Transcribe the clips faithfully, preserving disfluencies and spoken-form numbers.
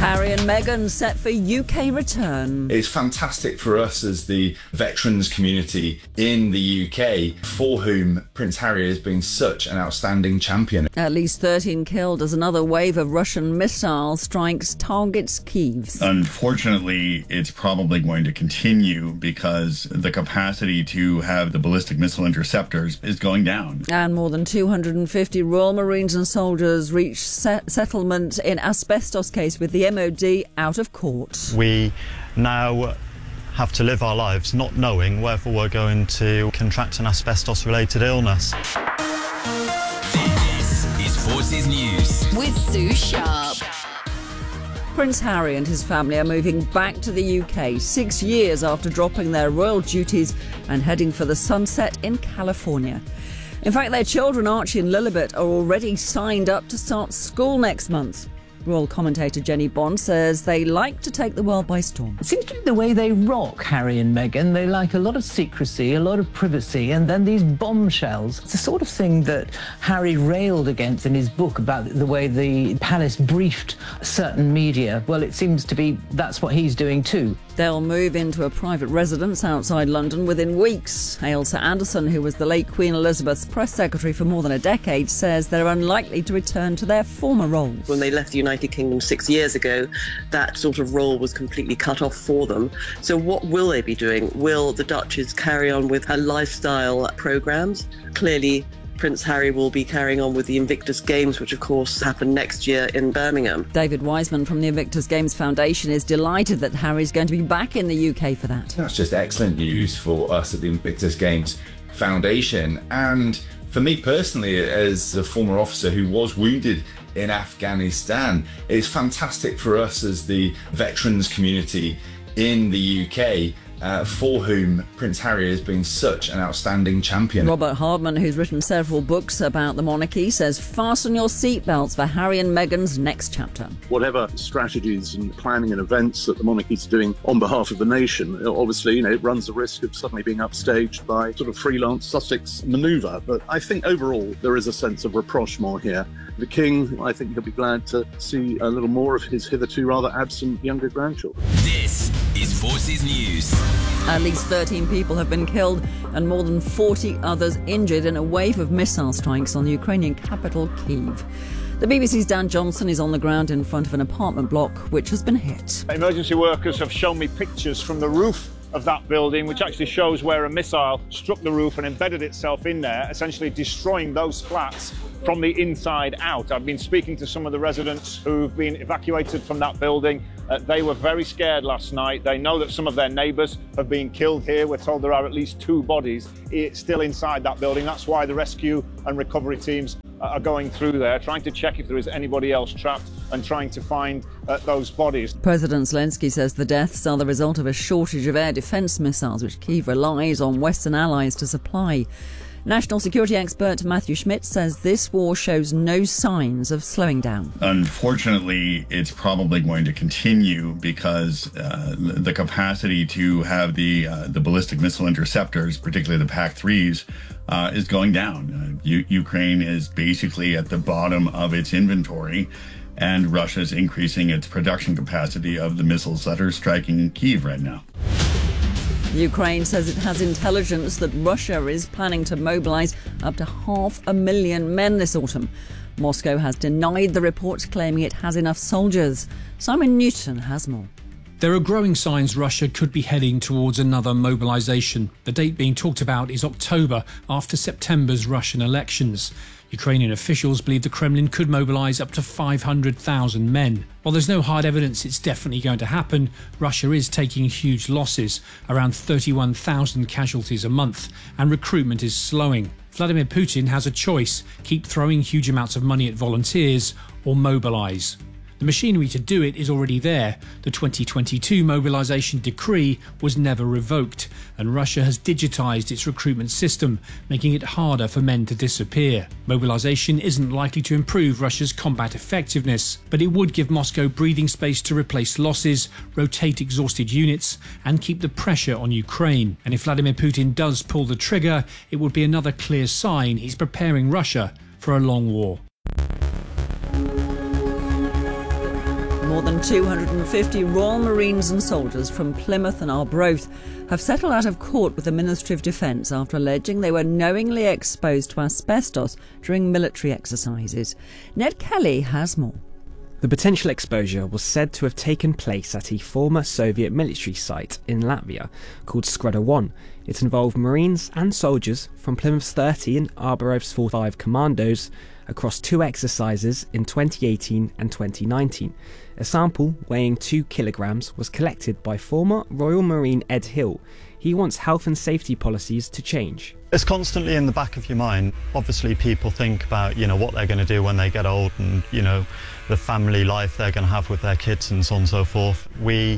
Harry and Meghan set for U K return. It's fantastic for us as the veterans community in the U K, for whom Prince Harry has been such an outstanding champion. At least thirteen killed as another wave of Russian missile strikes targets Kyiv. Unfortunately, it's probably going to continue because the capacity to have the ballistic missile interceptors is going down. And more than two hundred fifty Royal Marines and soldiers reached set- settlement in asbestos case with the M O D out of court. We now have to live our lives not knowing whether we're going to contract an asbestos-related illness. This is Forces News with Sue Sharp. Prince Harry and his family are moving back to the U K six years after dropping their royal duties and heading for the sunset in California. In fact, their children Archie and Lilibet are already signed up to start school next month. Royal commentator Jenny Bond says they like to take the world by storm. It seems to be the way they rock, Harry and Meghan. They like a lot of secrecy, a lot of privacy, and then these bombshells. It's the sort of thing that Harry railed against in his book about the way the palace briefed certain media. Well, it seems to be that's what he's doing too. They'll move into a private residence outside London within weeks. Ailsa Anderson, who was the late Queen Elizabeth's press secretary for more than a decade, says they're unlikely to return to their former roles. When they left the United Kingdom six years ago, that sort of role was completely cut off for them. So what will they be doing? Will the Duchess carry on with her lifestyle programmes? Clearly, Prince Harry will be carrying on with the Invictus Games, which of course happen next year in Birmingham. David Wiseman from the Invictus Games Foundation is delighted that Harry's going to be back in the U K for that. That's just excellent news for us at the Invictus Games Foundation. And for me personally, as a former officer who was wounded in Afghanistan, it's fantastic for us as the veterans community in the U K, Uh, for whom Prince Harry has been such an outstanding champion. Robert Hardman, who's written several books about the monarchy, says fasten your seatbelts for Harry and Meghan's next chapter. Whatever strategies and planning and events that the monarchy's doing on behalf of the nation, obviously, you know, it runs the risk of suddenly being upstaged by sort of freelance Sussex manoeuvre. But I think overall there is a sense of rapprochement here. The King, I think he'll be glad to see a little more of his hitherto rather absent younger grandchildren. This is Forces News. At least thirteen people have been killed and more than forty others injured in a wave of missile strikes on the Ukrainian capital, Kyiv. The B B C's Dan Johnson is on the ground in front of an apartment block which has been hit. Emergency workers have shown me pictures from the roof of that building, which actually shows where a missile struck the roof and embedded itself in there, essentially destroying those flats from the inside out. I've been speaking to some of the residents who've been evacuated from that building. Uh, they were very scared last night. They know that some of their neighbours have been killed here. We're told there are at least two bodies still inside that building. That's why the rescue and recovery teams are going through there, trying to check if there is anybody else trapped and trying to find uh, those bodies. President Zelensky says the deaths are the result of a shortage of air defence missiles, which Kyiv relies on Western allies to supply. National security expert Matthew Schmidt says this war shows no signs of slowing down. Unfortunately, it's probably going to continue because uh, the capacity to have the uh, the ballistic missile interceptors, particularly the P A C threes, uh, is going down. Uh, U- Ukraine is basically at the bottom of its inventory, and Russia is increasing its production capacity of the missiles that are striking Kyiv right now. Ukraine says it has intelligence that Russia is planning to mobilise up to half a million men this autumn. Moscow has denied the reports, claiming it has enough soldiers. Simon Newton has more. There are growing signs Russia could be heading towards another mobilisation. The date being talked about is October, after September's Russian elections. Ukrainian officials believe the Kremlin could mobilise up to five hundred thousand men. While there's no hard evidence it's definitely going to happen, Russia is taking huge losses, around thirty-one thousand casualties a month, and recruitment is slowing. Vladimir Putin has a choice: keep throwing huge amounts of money at volunteers or mobilise. The machinery to do it is already there. The twenty twenty-two mobilisation decree was never revoked, and Russia has digitised its recruitment system, making it harder for men to disappear. Mobilisation isn't likely to improve Russia's combat effectiveness, but it would give Moscow breathing space to replace losses, rotate exhausted units, and keep the pressure on Ukraine. And if Vladimir Putin does pull the trigger, it would be another clear sign he's preparing Russia for a long war. More than two hundred fifty Royal Marines and soldiers from Plymouth and Arbroath have settled out of court with the Ministry of Defence after alleging they were knowingly exposed to asbestos during military exercises. Ned Kelly has more. The potential exposure was said to have taken place at a former Soviet military site in Latvia called Skruder one. It involved Marines and soldiers from Plymouth's thirty and Arbroath's forty-five commandos across two exercises in twenty eighteen and twenty nineteen. A sample weighing two kilograms was collected by former Royal Marine Ed Hill. He wants health and safety policies to change. It's constantly in the back of your mind. Obviously people think about, you know, what they're going to do when they get old and, you know, the family life they're going to have with their kids and so on and so forth. We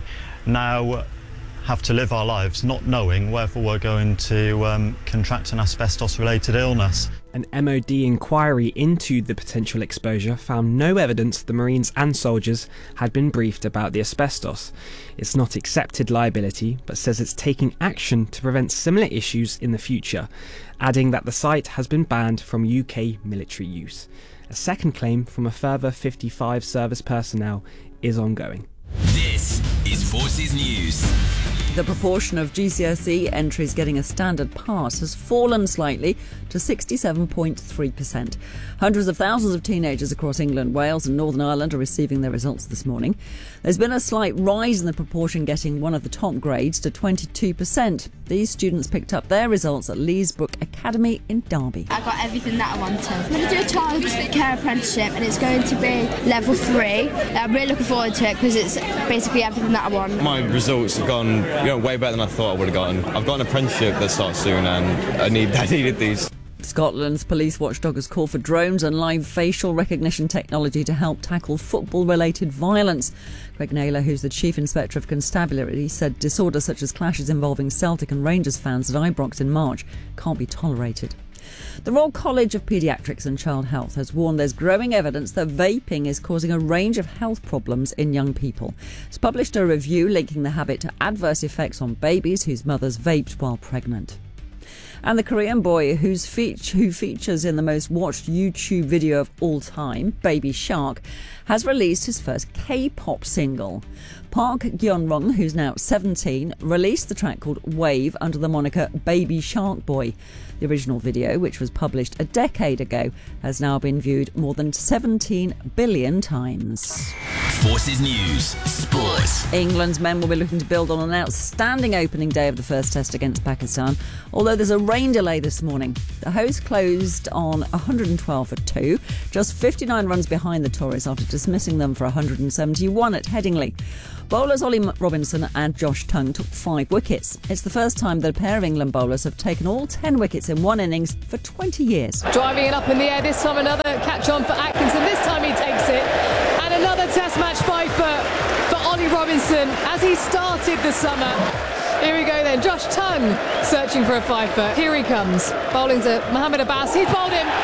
now have to live our lives not knowing whether we're going to um, contract an asbestos-related illness. An M O D inquiry into the potential exposure found no evidence the Marines and soldiers had been briefed about the asbestos. It's not accepted liability, but says it's taking action to prevent similar issues in the future, adding that the site has been banned from U K military use. A second claim from a further fifty-five service personnel is ongoing. This is Forces News. The proportion of G C S E entries getting a standard pass has fallen slightly to sixty-seven point three percent. Hundreds of thousands of teenagers across England, Wales and Northern Ireland are receiving their results this morning. There's been a slight rise in the proportion getting one of the top grades to twenty-two percent. These students picked up their results at Leesbrook Academy in Derby. I got everything that I wanted. I'm going to do a child care apprenticeship and it's going to be level three. I'm really looking forward to it because it's basically everything that I want. My results have gone you know, way better than I thought I would have gotten. I've got an apprenticeship that starts soon and I need I needed these. Scotland's police watchdog has called for drones and live facial recognition technology to help tackle football-related violence. Greg Naylor, who's the Chief Inspector of Constabulary, said disorders such as clashes involving Celtic and Rangers fans at Ibrox in March can't be tolerated. The Royal College of Paediatrics and Child Health has warned there's growing evidence that vaping is causing a range of health problems in young people. It's published a review linking the habit to adverse effects on babies whose mothers vaped while pregnant. And the Korean boy who's feat- who features in the most watched YouTube video of all time, Baby Shark, has released his first K-pop single. Park Gyeonrong, who's now seventeen, released the track called Wave under the moniker Baby Shark Boy. The original video, which was published a decade ago, has now been viewed more than seventeen billion times. Forces News Sports. England's men will be looking to build on an outstanding opening day of the first test against Pakistan, although there's a rain delay this morning. The hosts closed on one hundred twelve for two, just fifty-nine runs behind the Tories after dismissing them for one hundred seventy-one at Headingley. Bowlers Ollie Robinson and Josh Tongue took five wickets. It's the first time that a pair of England bowlers have taken all ten wickets in one innings for twenty years. Driving it up in the air this time, another catch on for Atkinson. This time he takes it. And another test match five for, for Ollie Robinson as he started the summer. Here we go then, Josh Tongue searching for a fifer. Here he comes. Bowling to Mohamed Abbas. He's bowled him.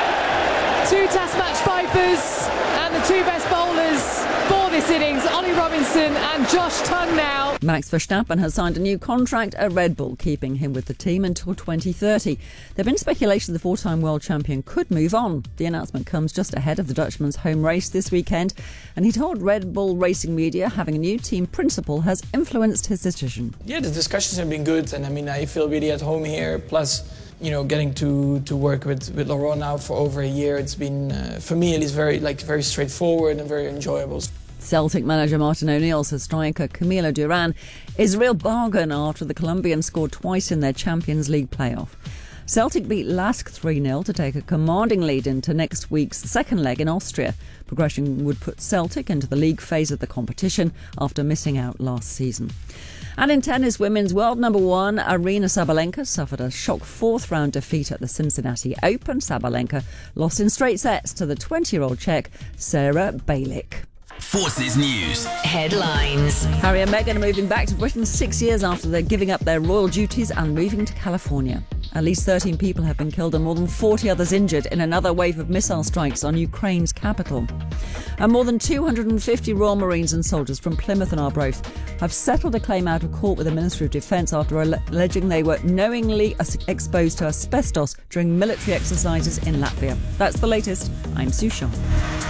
Two test match fifers and the two best bowlers for this innings, Ollie Robinson and Josh Tongue now. Max Verstappen has signed a new contract at Red Bull, keeping him with the team until twenty thirty. There have been speculation the four-time world champion could move on. The announcement comes just ahead of the Dutchman's home race this weekend, and he told Red Bull Racing Media having a new team principal has influenced his decision. Yeah, the discussions have been good, and I mean, I feel really at home here, plus you know, getting to, to work with, with Laurent now for over a year, it's been, uh, for me at least, very, like, very straightforward and very enjoyable. Celtic manager Martin O'Neill says striker Camilo Duran is a real bargain after the Colombians scored twice in their Champions League playoff. Celtic beat Lask three nil to take a commanding lead into next week's second leg in Austria. Progression would put Celtic into the league phase of the competition after missing out last season. And in tennis, women's world number one Aryna Sabalenka suffered a shock fourth-round defeat at the Cincinnati Open. Sabalenka lost in straight sets to the twenty-year-old Czech Sarah Balic. Forces News Headlines. Harry and Meghan are moving back to Britain six years after they're giving up their royal duties and moving to California. At least thirteen people have been killed and more than forty others injured in another wave of missile strikes on Ukraine's capital. And more than two hundred fifty Royal Marines and soldiers from Plymouth and Arbroath have settled a claim out of court with the Ministry of Defence after alleging they were knowingly exposed to asbestos during military exercises in Latvia. That's the latest. I'm Sue Shaw.